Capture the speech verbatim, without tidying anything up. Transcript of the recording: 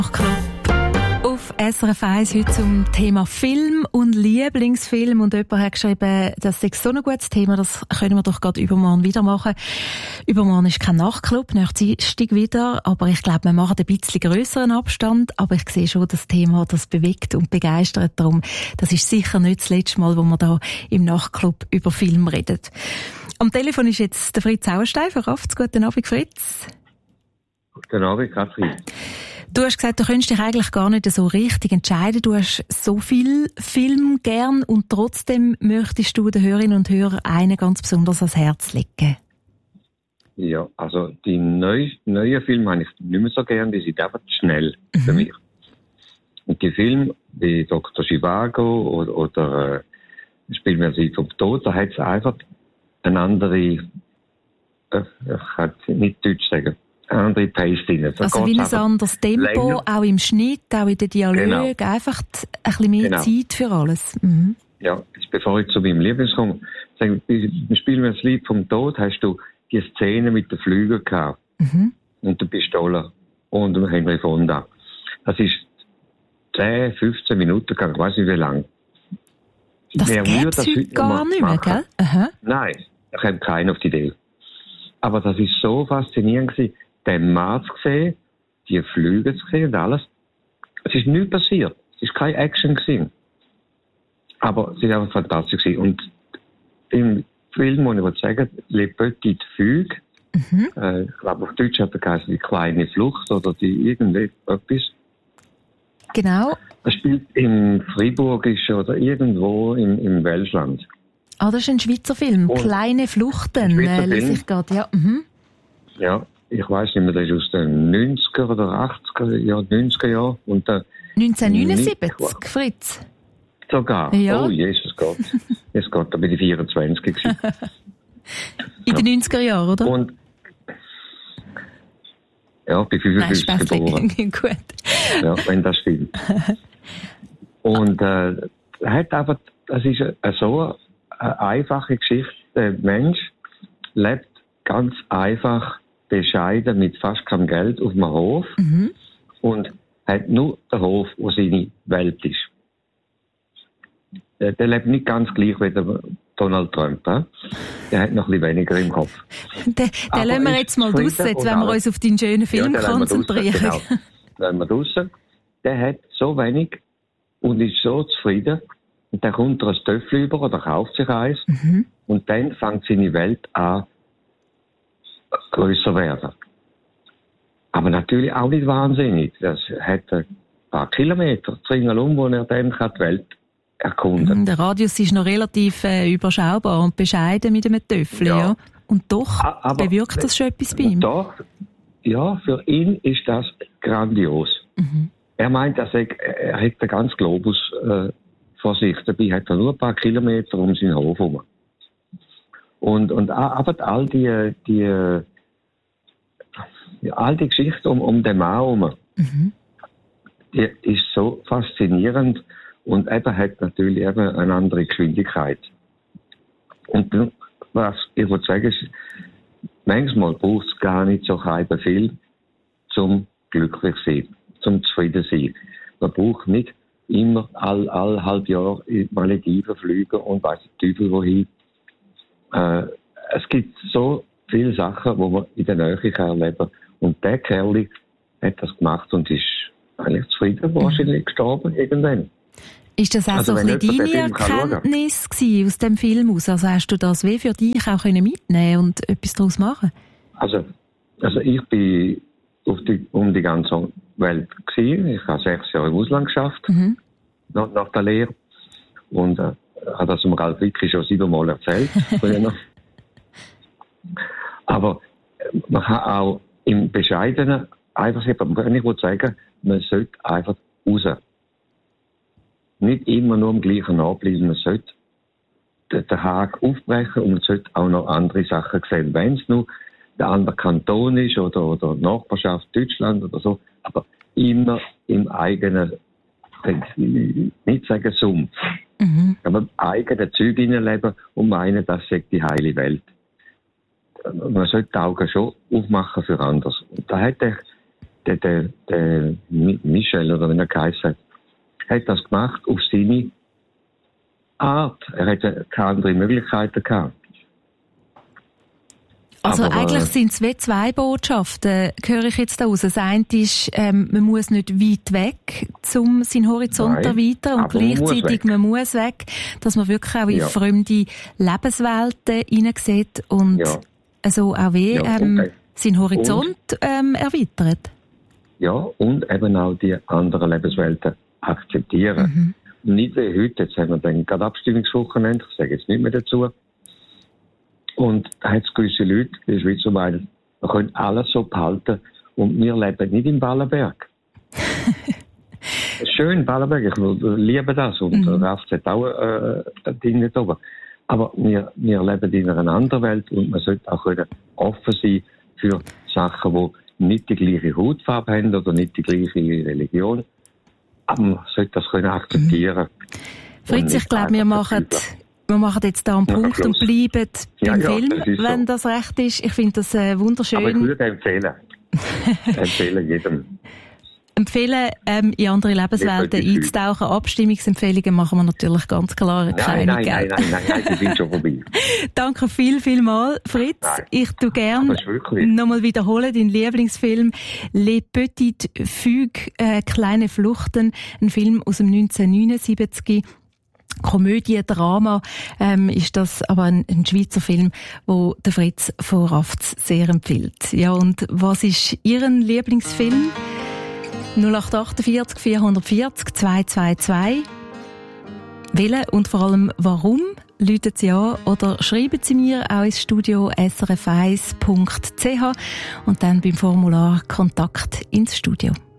Auf S R F eins heute zum Thema Film und Lieblingsfilm. Und jemand hat geschrieben, das ist so ein gutes Thema, das können wir doch gerade übermorgen wieder machen. Übermorgen ist kein Nachtclub, nächsten Dienstag wieder. Aber ich glaube, wir machen ein bisschen grösseren Abstand. Aber ich sehe schon, das Thema, das bewegt und begeistert. Darum, das ist sicher nicht das letzte Mal, wo wir da im Nachtclub über Film reden. Am Telefon ist jetzt der Fritz Auerstein von Rafts. Guten Abend, Fritz. Guten Abend, Kathrin. Du hast gesagt, du könntest dich eigentlich gar nicht so richtig entscheiden. Du hast so viel Film gern und trotzdem möchtest du den Hörerinnen und Hörern einen ganz besonders ans Herz legen. Ja, also die neu, neuen Filme habe ich nicht mehr so gern, die sind einfach schnell mhm. für mich. Und die Filme wie Doktor Zhivago oder, oder äh, Spiel mir sie vom Tod, da hat es einfach eine andere, äh, ich kann nicht Deutsch sagen, eine andere Pace drin. Da also wie ein anderes Tempo, länger. Auch im Schnitt, auch in den Dialogen, genau. Einfach ein bisschen mehr genau. Zeit für alles. Mhm. Ja, jetzt bevor ich zu meinem Lieblings komme, sagen, beim Spiel mir das Lied vom Tod hast du die Szene mit den Flügeln gehabt. Mhm. Und der Pistole und dem Henry Fonda. Das ist zehn, fünfzehn Minuten gegangen, ich weiss nicht wie lang. Das gibt's heute gar nicht mehr, gell? Aha. Nein, ich habe keinen auf die Idee. Aber das ist so faszinierend gewesen, den Mann zu sehen, die Flüge zu sehen und alles. Es ist nichts passiert. Es ist keine Action gewesen. Aber es ist einfach fantastisch gewesen. Und im Film, muss ich mal sagen, Le Petit Fugue, mhm. äh, ich glaube auf Deutsch hat er geheißen, die kleine Flucht oder die irgendetwas. Genau. Das spielt im Fribourgischen oder irgendwo im, im Welschland. Ah, das ist ein Schweizer Film. Und Kleine Fluchten, äh, lese ich gerade, ja. Mhm. Ja, ich weiss nicht mehr, das ist aus den neunziger oder achtziger Jahren, neunziger Jahren. Und der neunzehnhundertneunundsiebzig, Fritz. Sogar? Ja. Oh, Jesus Gott. Jetzt Gott, da bin ich vierundzwanzig gewesen. In den neunziger Jahren, oder? Und ja, bei fünfundfünfzig geboren. Gut. Ja, wenn das stimmt. Und äh, hat einfach, das ist eine, so eine einfache Geschichte. Der Mensch lebt ganz einfach, bescheiden, mit fast keinem Geld auf dem Hof mhm. und hat nur den Hof, wo seine Welt ist. Der, der lebt nicht ganz gleich wie der Donald Trump. He? Der hat noch ein bisschen weniger im Kopf. Den, den lassen wir jetzt mal draussen, jetzt wenn wir uns auf deinen schönen Film ja, konzentrieren. Genau. Den lassen wir draussen. Der hat so wenig und ist so zufrieden. Und dann kommt er ein Töffel über oder kauft sich eins. Mhm. Und dann fängt seine Welt an, grösser werden. Aber natürlich auch nicht wahnsinnig. Das hat ein paar Kilometer ringsherum, wo er dann die Welt erkunden kann. Der Radius ist noch relativ äh, überschaubar und bescheiden mit einem Töffel, ja. ja. Und doch aber bewirkt das schon etwas bei ihm. Doch, ja, für ihn ist das grandios. Mhm. Er meint, er, sagt, er hat den ganzen Globus äh, vor sich. Dabei hat er nur ein paar Kilometer um seinen Hof herum. Und, und aber all die, die, all die Geschichte um, um den Mann herum, mhm. die ist so faszinierend und eben hat natürlich eben eine andere Geschwindigkeit. Und was ich würde sagen ist, manchmal braucht es gar nicht so viel zum glücklich sein, zum zufrieden sein. Man braucht nicht immer all, all halb Jahr in Malediven fliegen und weiss der Teufel wohin. Äh, es gibt so viele Sachen, die man in der Nähe erleben kann. Und der Kerl hat das gemacht und ist eigentlich zufrieden, wahrscheinlich gestorben irgendwann. Ist das auch also, so ein bisschen deine Erkenntnis gewesen aus dem Film aus? Also hast du das wie für dich auch mitnehmen und etwas daraus machen? Also, also ich bin auf die, um die ganze Welt gewesen. Ich habe sechs Jahre im Ausland geschafft, mhm. nach, nach der Lehre. Und äh, habe das dem Ralf Wicki schon siebenmal erzählt. Aber man kann auch im Bescheidenen einfach, ich würde sagen, man sollte einfach raus. Nicht immer nur am gleichen Ort bleiben. Man sollte den Haken aufbrechen und man sollte auch noch andere Sachen sehen. Wenn es nur der andere Kanton ist oder, oder Nachbarschaft Deutschland oder so, aber immer im eigenen, nicht sagen Sumpf, mhm. aber im eigenen Zeug hineinleben und meinen, das sei die heile Welt. Man sollte die Augen schon aufmachen für anders. Und da hat er der, der, der Michel, oder wie er geheißen hat, hat das gemacht auf seine Art. Er hatte keine andere Möglichkeiten gehabt. Also Aber, eigentlich sind es wie zwei Botschaften, höre ich jetzt da raus. Das eine ist, ähm, man muss nicht weit weg, um seinen Horizont Nein, erweitern, und gleichzeitig man muss, man muss weg, dass man wirklich auch in ja. fremde Lebenswelten hineinsieht und ja. also auch wie ja, ähm, okay. seinen Horizont und, ähm, erweitert. Ja, und eben auch die anderen Lebenswelten akzeptieren. Mhm. Nicht wie heute, jetzt haben wir dann gerade Abstimmungswochenende, ich sage jetzt nicht mehr dazu. Und da hat es gewisse Leute in der Schweiz, die meinen, wir können alles so behalten und wir leben nicht im Ballenberg. Schön, Ballenberg, ich liebe das und mhm. Ralf hat auch äh, ein Ding nicht oben. Aber wir, wir leben in einer anderen Welt und man sollte auch können offen sein für Sachen, die nicht die gleiche Hautfarbe haben oder nicht die gleiche Religion. Aber man sollte das können akzeptieren. Mhm. Fritz, ich glaube, wir machen... Wir machen jetzt da einen ja, Punkt und bleiben ja, beim ja, Film, das wenn so. das recht ist. Ich finde das äh, wunderschön. Aber ich würde empfehlen. empfehlen jedem. Empfehlen, ähm, in andere Lebenswelten einzutauchen. Abstimmungsempfehlungen machen wir natürlich ganz klar nein, keine. Nein, nein, nein, nein, nein, die sind schon vorbei. Danke viel, viel mal, Fritz. Nein. Ich tu gern nochmal wiederholen, deinen Lieblingsfilm Les Petites Fugues, äh, kleine Fluchten, ein Film aus dem neunzehnhundertneunundsiebzig. Komödie, Drama, ähm, ist das aber ein, ein Schweizer Film, wo der Fritz von Rafts sehr empfiehlt. Ja, und was ist Ihren Lieblingsfilm? null acht achtundvierzig vierhundertvierzig zweihundertzweiundzwanzig. Welchen und vor allem warum? Läuten Sie an oder schreiben Sie mir auch ins Studio s r f eins punkt c h und dann beim Formular Kontakt ins Studio.